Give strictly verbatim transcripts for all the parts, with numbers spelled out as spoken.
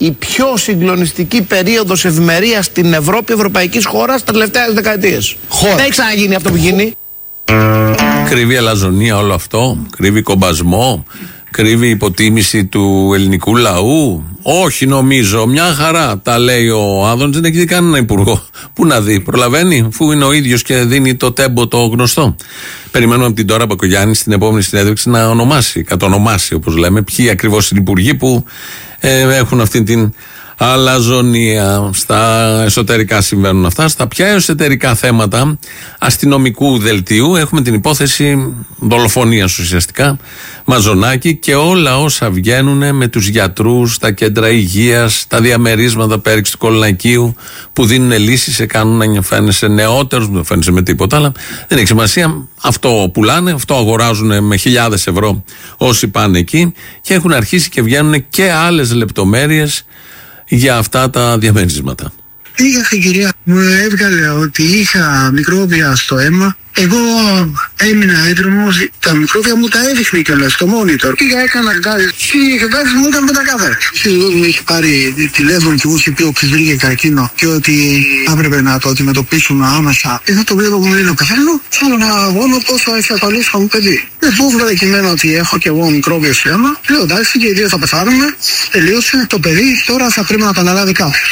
η πιο συγκλονιστική περίοδος ευημερίας στην Ευρώπη, ευρωπαϊκής χώρας, τα τελευταία δεκαετίες. Δεν έχει ξαναγίνει αυτό που γίνει. Κρύβει αλαζονία όλο αυτό, κρύβει κομπασμό, κρύβει υποτίμηση του ελληνικού λαού. Όχι, νομίζω, μια χαρά τα λέει ο Άδωνης, δεν έχει δει κανένα υπουργό. Πού να δει, προλαβαίνει, αφού είναι ο ίδιος και δίνει το τέμπο το γνωστό. Περιμένουμε από την Ντόρα Μπακογιάννη στην επόμενη συνέντευξη να ονομάσει, κατονομάσει όπως λέμε, ποιοι ακριβώς είναι οι υπουργοί που ε, έχουν αυτή την αλαζονία. Στα εσωτερικά συμβαίνουν αυτά. Στα πια εσωτερικά θέματα αστυνομικού δελτίου έχουμε την υπόθεση δολοφονίας ουσιαστικά, Μαζονάκη, και όλα όσα βγαίνουν με τους γιατρούς, τα κέντρα υγείας, τα διαμερίσματα πέριξη του Κολονακίου που δίνουν λύσεις, σε κάνουν να φαίνεσαι νεότερος, δεν φαίνεσαι με τίποτα, αλλά δεν έχει σημασία. Αυτό πουλάνε, αυτό αγοράζουν με χιλιάδες ευρώ όσοι πάνε εκεί, και έχουν αρχίσει και βγαίνουν και άλλες λεπτομέρειες για αυτά τα διαμερίσματα. Πήγα στην κυρία, μου έβγαλε ότι είχα μικρόβια στο αίμα. Εγώ έμεινα έντρομος, τα μικρόβια μου τα έδειχνε κιόλας στο monitor. Πήγα, έκανα κάτι και οι εξετάσεις μου ήταν πεντακάθαρες. Σύντος μου είχε πάρει τηλέφωνο και μου είχε πει ότι βρήκε καρκίνο και ότι έπρεπε να το αντιμετωπίσουμε άμεσα. Εδώ το βλέπω μου λέει ο καθένα, θέλω να αγώνω πόσο εξασφαλίσω μου παιδί. Δεν μου έβγαλε κειμένα ότι έχω κι εγώ μικρόβιο στο αίμα. Λέω εντάξει και οι δύο θα πεθάνουμε, τελείωσε το παιδί, τώρα θα πρέπει να το αναλάβει κάποιος.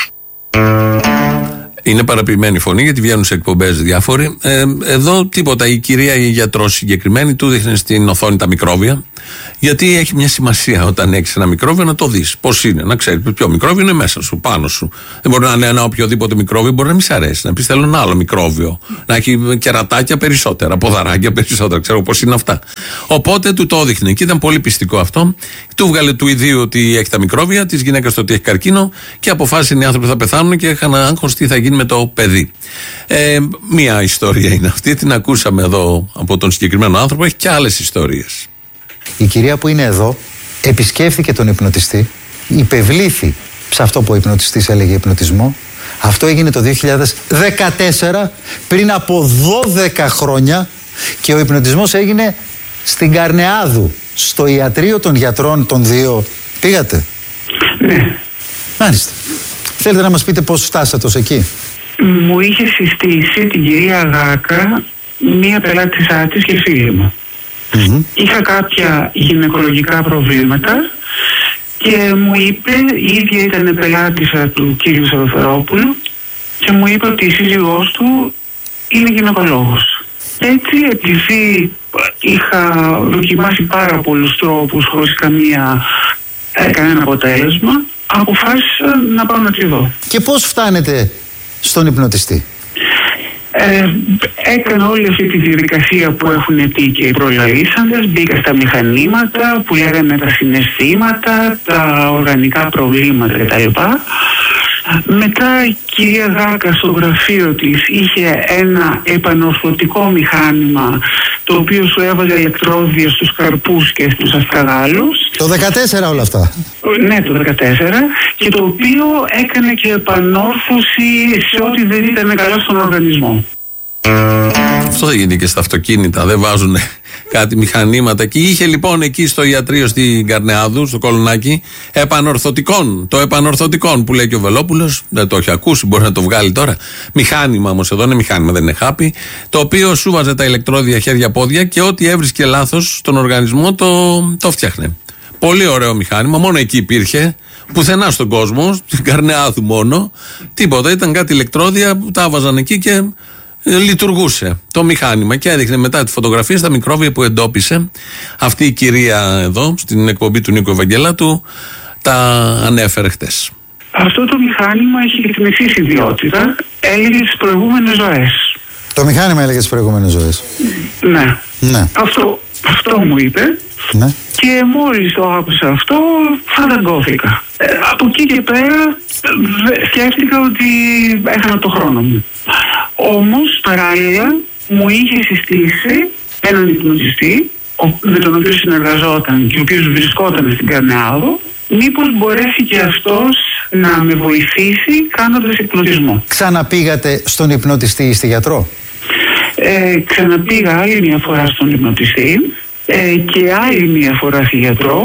Είναι παραποιημένη φωνή γιατί βγαίνουν σε εκπομπές διάφοροι. Ε, εδώ τίποτα. Η κυρία η γιατρός συγκεκριμένη του δείχνει στην οθόνη τα μικρόβια. Γιατί έχει μια σημασία όταν έχεις ένα μικρόβιο να το δεις. Πώς είναι, να ξέρεις ποιο μικρόβιο είναι μέσα σου, πάνω σου. Δεν μπορεί να είναι ένα οποιοδήποτε μικρόβιο, μπορεί να μην σ' αρέσει. Να πεις θέλω ένα άλλο μικρόβιο. Να έχει κερατάκια περισσότερα, ποδαράκια περισσότερα. Ξέρω πώς είναι αυτά. Οπότε του το έδειχνε και ήταν πολύ πιστικό αυτό. Του βγάλε του ιδίου ότι έχει τα μικρόβια, τη γυναίκα του ότι έχει καρκίνο και αποφάσισαν οι άνθρωποι θα πεθάνουν και είχαν άγχος τι θα γίνει με το παιδί. Ε, μία ιστορία είναι αυτή, την ακούσαμε εδώ από τον συγκεκριμένο άνθρωπο, έχει και άλλες ιστορίες. Η κυρία που είναι εδώ επισκέφθηκε τον υπνοτιστή, υπευλήθη σε αυτό που ο υπνοτιστής έλεγε υπνοτισμό. Αυτό έγινε το δύο χιλιάδες δεκατέσσερα, πριν από δώδεκα χρόνια, και ο υπνοτισμός έγινε στην Καρνεάδου, στο ιατρείο των γιατρών των δύο. Πήγατε? Ναι. Μάλιστα. Θέλετε να μας πείτε πώς φτάσατε ως εκεί? Μου είχε συστήσει την κυρία Γάκα μία πελάτησά της και φίλη μου. Mm-hmm. Είχα κάποια γυναικολογικά προβλήματα και μου είπε, η ίδια ήταν πελάτησα του κύριου Σαββαρόπουλου και μου είπε ότι η σύζυγός του είναι γυναικολόγος. Έτσι, επειδή είχα δοκιμάσει πάρα πολλούς τρόπους χωρίς καμία, ε, κανένα αποτέλεσμα, αποφάσισα να πάω να τη δω. Και πώς φτάνετε στον υπνοτιστή? Ε, έκανα όλη αυτή τη διαδικασία που έχουν πει και οι προλαλήσαντες. Μπήκα στα μηχανήματα που λέγανε τα συναισθήματα, τα οργανικά προβλήματα κτλ. Μετά η κυρία Γάκα στο γραφείο της είχε ένα επανορθωτικό μηχάνημα, το οποίο σου έβαζε ηλεκτρόδια στους καρπούς και στους αστραγάλους. Το δεκατέσσερα όλα αυτά. Ναι, το δεκατέσσερα, και το οποίο έκανε και επανόρθωση σε ό,τι δεν ήταν καλά στον οργανισμό. Αυτό δεν γίνει και στα αυτοκίνητα, δεν βάζουν κάτι μηχανήματα. Και είχε λοιπόν εκεί στο ιατρείο στην Καρνεάδου, στο Κολονάκι, επανορθωτικών. Το επανορθωτικών που λέει και ο Βελόπουλος, δεν το έχει ακούσει, μπορεί να το βγάλει τώρα. Μηχάνημα όμως εδώ, είναι μηχάνημα, δεν είναι χάπι. Το οποίο σου βάζε τα ηλεκτρόδια χέρια-πόδια και ό,τι έβρισκε λάθος στον οργανισμό το, το φτιάχνε. Πολύ ωραίο μηχάνημα, μόνο εκεί υπήρχε. Πουθενά στον κόσμο, στην Καρνεάδου μόνο. Τίποτα, ήταν κάτι ηλεκτρόδια που τα έβαζαν εκεί και λειτουργούσε το μηχάνημα και έδειχνε μετά τη φωτογραφία στα μικρόβια που εντόπισε αυτή η κυρία εδώ στην εκπομπή του Νίκου Ευαγγελάτου, τα ανέφερε χτες. Αυτό το μηχάνημα έχει και την εξής ιδιότητα, έλεγε τις προηγούμενες ζωές. Το μηχάνημα έλεγε τις προηγούμενες ζωές. Ναι. Ναι. Αυτό, αυτό μου είπε. Ναι. Και μόλις το άκουσα αυτό, φανταγκώθηκα. Ε, από εκεί και πέρα ε, σκέφτηκα ότι έχανα το χρόνο μου. Όμως, παράλληλα, μου είχε συστήσει έναν υπνοτιστή, με τον οποίο συνεργαζόταν και ο οποίος βρισκόταν στην Καρνεάδου, μήπως μπορέσει και αυτός να με βοηθήσει κάνοντας υπνοτισμό. Ξαναπήγατε στον υπνοτιστή ή στη γιατρό? Ε, ξαναπήγα άλλη μια φορά στον υπνοτιστή ε, και άλλη μια φορά στη γιατρό,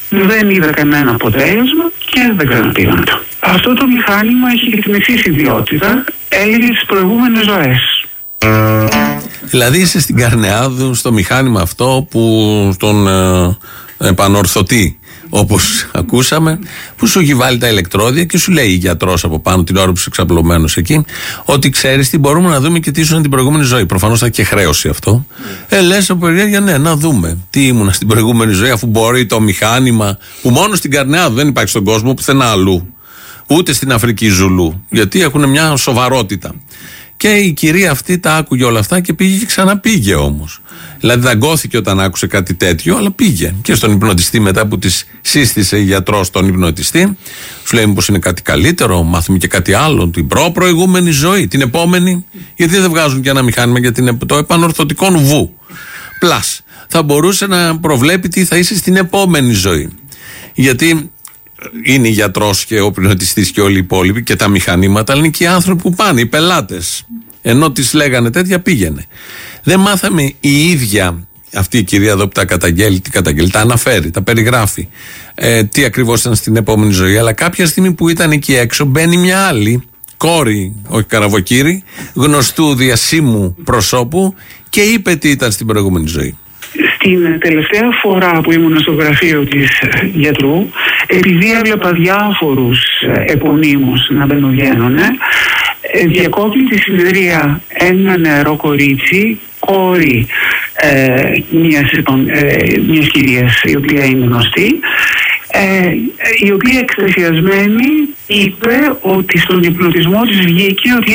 Δεν είδα κανένα αποτέλεσμα και δεν ξαναπήγα μετά. Αυτό το μηχάνημα έχει και την εξής ιδιότητα, έλεγε τις προηγούμενες ζωές. Δηλαδή είσαι στην Καρνεάδου, στο μηχάνημα αυτό που τον ε, επανορθωτεί, όπως ακούσαμε, που σου έχει βάλει τα ηλεκτρόδια και σου λέει η γιατρός από πάνω την ώρα που είσαι εξαπλωμένος εκεί, ότι ξέρεις τι, μπορούμε να δούμε και τι ήσουν την προηγούμενη ζωή. Προφανώς θα και χρέωση αυτό. Ε, λες από περιέργεια, ναι, να δούμε τι ήμουνα στην προηγούμενη ζωή, αφού μπορεί το μηχάνημα που μόνο στην Καρνεάδου δεν υπάρχει στον κόσμο πουθενά αλλού. Ούτε στην Αφρική Ζουλού. Γιατί έχουν μια σοβαρότητα. Και η κυρία αυτή τα άκουγε όλα αυτά και πήγε και ξαναπήγε όμως. Δηλαδή δαγκώθηκε όταν άκουσε κάτι τέτοιο, αλλά πήγε. Και στον υπνοτιστή μετά που της σύστησε η γιατρός τον υπνοτιστή, σου λέει πως είναι κάτι καλύτερο, μάθουμε και κάτι άλλο, την προ-προηγούμενη ζωή, την επόμενη. Γιατί δεν βγάζουν και ένα μηχάνημα για την, το επανορθωτικό βου. Πλάς. Θα μπορούσε να προβλέπει τι θα είσαι στην επόμενη ζωή. Γιατί είναι γιατρός και ο πνευματιστής και όλοι οι υπόλοιποι και τα μηχανήματα, αλλά είναι και οι άνθρωποι που πάνε, οι πελάτες. Ενώ τις λέγανε τέτοια, πήγαινε. Δεν μάθαμε η ίδια αυτή η κυρία εδώ που τα καταγγέλει, τι καταγγέλει, τα αναφέρει, τα περιγράφει, ε, τι ακριβώς ήταν στην επόμενη ζωή. Αλλά κάποια στιγμή που ήταν εκεί έξω, μπαίνει μια άλλη κόρη, όχι καραβοκύρη, γνωστού διασύμου προσώπου και είπε τι ήταν στην προηγούμενη ζωή. Την τελευταία φορά που ήμουν στο γραφείο της γιατρού, επειδή έβλεπα διάφορους επωνύμους να μπαινοβγαίνουνε, διακόπτει τη συνεδρία ένα νεαρό κορίτσι, κόρη ε, μιας, ε, μιας κυρίας η οποία είναι γνωστή, ε, η οποία εκστασιασμένη είπε ότι στον υπνοτισμό της βγήκε ότι